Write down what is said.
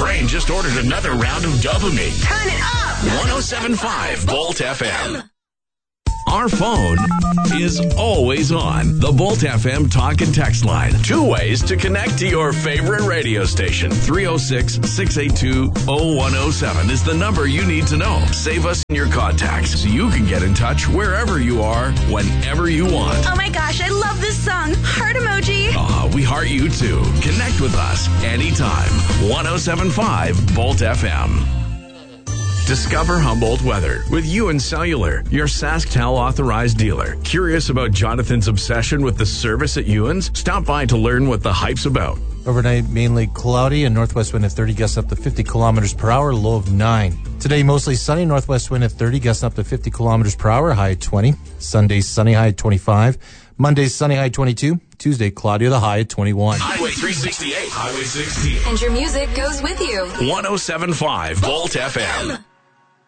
brain just ordered another round of dopamine. Turn it up! 107.5 Bolt FM. Our phone is always on. The Bolt FM talk and text line. 2 ways to connect to your favorite radio station. 306-682-0107 is the number you need to know. Save us in your contacts so you can get in touch wherever you are, whenever you want. Oh my gosh, I love this song. Heart emoji. We heart you too. Connect with us anytime. 107.5 Bolt FM. Discover Humboldt weather with UN Cellular, your SaskTel authorized dealer. Curious about Jonathan's obsession with the service at Ewan's? Stop by to learn what the hype's about. Overnight, mainly cloudy and northwest wind at 30, gusts up to 50 kilometers per hour, low of 9. Today, mostly sunny, northwest wind at 30, gusts up to 50 kilometers per hour, high at 20. Sunday, sunny, high at 25. Monday, sunny, high at 22. Tuesday, cloudy, the high at 21. Highway 368, Highway 16. And your music goes with you. 107.5 Bolt FM.